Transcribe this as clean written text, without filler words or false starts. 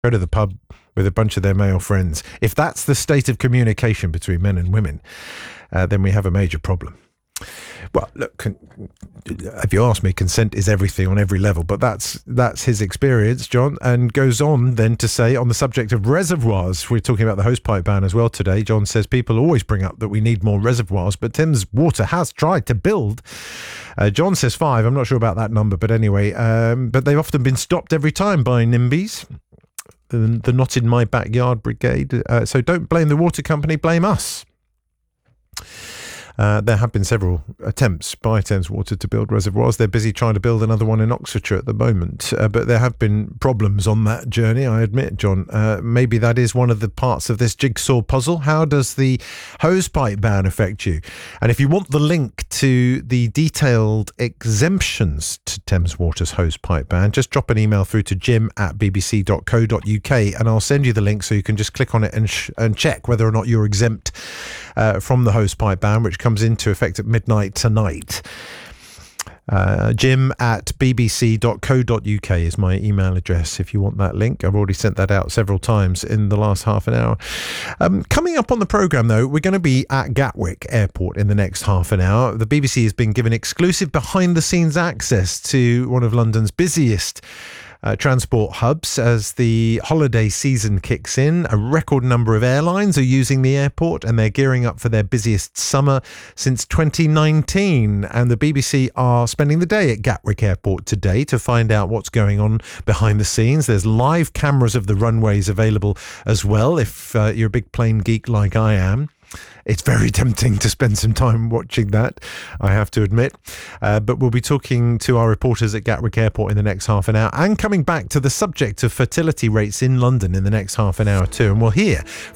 go to the pub with a bunch of their male friends. If that's the state of communication between men and women, then we have a major problem. Well, look, if you ask me, consent is everything on every level, but that's his experience, John, and goes on then to say, on the subject of reservoirs, we're talking about the hosepipe ban as well today. John says people always bring up that we need more reservoirs, but Thames Water has tried to build. John says 5. I'm not sure about that number, but anyway, but they've often been stopped every time by NIMBYs, the Not In My Backyard Brigade. So don't blame the water company, blame us. There have been several attempts by Thames Water to build reservoirs. They're busy trying to build another one in Oxfordshire at the moment. But there have been problems on that journey, I admit, John. Maybe that is one of the parts of this jigsaw puzzle. How does the hosepipe ban affect you? And if you want the link to the detailed exemptions to Thames Water's hosepipe ban, just drop an email through to jim@bbc.co.uk and I'll send you the link so you can just click on it and check whether or not you're exempt from the hosepipe ban, which comes into effect at midnight tonight. jim@bbc.co.uk is my email address if you want that link. I've already sent that out several times in the last half an hour. Coming up on the programme, though, we're going to be at Gatwick Airport in the next half an hour. The BBC has been given exclusive behind-the-scenes access to one of London's busiest transport hubs as the holiday season kicks in. A record number of airlines are using the airport and they're gearing up for their busiest summer since 2019. And the BBC are spending the day at Gatwick Airport today to find out what's going on behind the scenes. There's live cameras of the runways available as well if you're a big plane geek like I am. It's very tempting to spend some time watching that, I have to admit. But we'll be talking to our reporters at Gatwick Airport in the next half an hour and coming back to the subject of fertility rates in London in the next half an hour too. And we'll hear